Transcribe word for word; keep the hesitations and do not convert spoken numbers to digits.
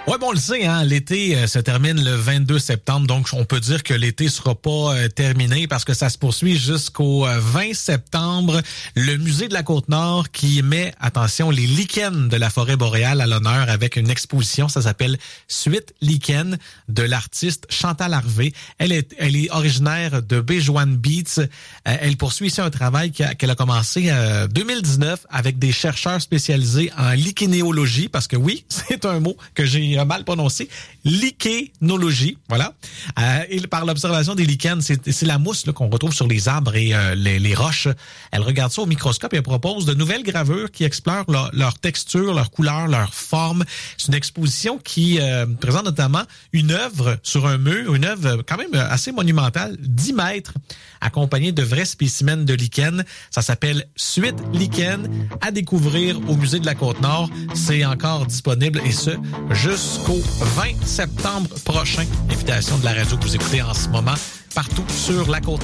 Ouais, bon, on le sait, hein, l'été euh, se termine le vingt-deux septembre, donc on peut dire que l'été sera pas euh, terminé parce que ça se poursuit jusqu'au euh, vingt septembre. Le musée de la Côte-Nord qui met, attention, les lichens de la forêt boréale à l'honneur avec une exposition, ça s'appelle Suite Lichen de l'artiste Chantal Harvey. Elle est, elle est originaire de Bejuan Beach. Euh, elle poursuit ici un travail qu'elle a, qu'elle a commencé en euh, deux mille dix-neuf avec des chercheurs spécialisés en lichenéologie, parce que oui, c'est un mot que j'ai mal prononcé, lichénologie, voilà. Euh, et par l'observation des lichens, c'est, c'est la mousse là, qu'on retrouve sur les arbres et euh, les, les roches. Elle regarde ça au microscope et elle propose de nouvelles gravures qui explorent leur, leur texture, leur couleur, leur forme. C'est une exposition qui euh, présente notamment une œuvre sur un mur, une œuvre quand même assez monumentale, dix mètres, accompagnée de vrais spécimens de lichen. Ça s'appelle Suite Lichen, à découvrir au musée de la Côte-Nord. C'est encore disponible et ce, jusqu'au vingt septembre prochain. Invitation de la radio que vous écoutez en ce moment partout sur la Côte-Nord.